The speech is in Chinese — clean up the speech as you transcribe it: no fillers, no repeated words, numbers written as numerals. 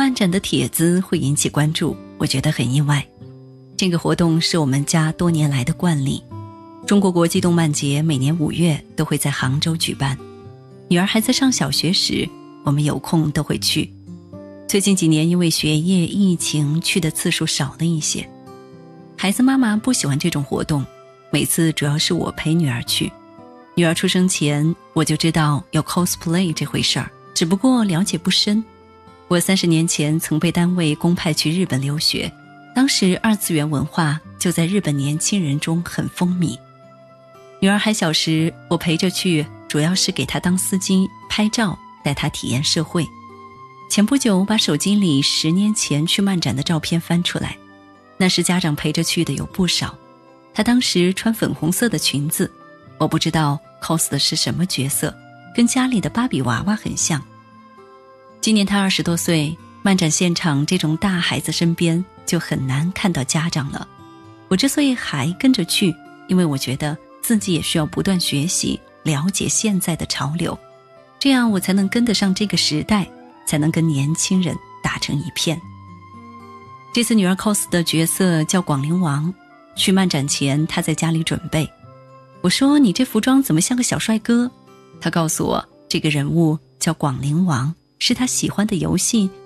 漫展的帖子会引起关注，我觉得很意外。这个活动是我们家多年来的惯例，中国国际动漫节每年5月都会在杭州举办。女儿还在上小学时，我们有空都会去。最近几年因为学业、疫情，去的次数少了一些。孩子妈妈不喜欢这种活动，每次主要是我陪女儿去。女儿出生前，我就知道有 cosplay 这回事儿，只不过了解不深。我30年前曾被单位公派去日本留学，当时二次元文化就在日本年轻人中很风靡。女儿还小时，我陪着去，主要是给她当司机、拍照，带她体验社会。前不久把手机里10年前去漫展的照片翻出来，那时家长陪着去的有不少。她当时穿粉红色的裙子，我不知道 cos 的是什么角色，跟家里的芭比娃娃很像。今年她20多岁，漫展现场这种大孩子身边就很难看到家长了。我之所以还跟着去，因为我觉得自己也需要不断学习，了解现在的潮流，这样我才能跟得上这个时代，才能跟年轻人打成一片。这次女儿 cos 的角色叫广陵王，去漫展前她在家里准备。我说你这服装怎么像个小帅哥？她告诉我这个人物叫广陵王，是她喜欢的游戏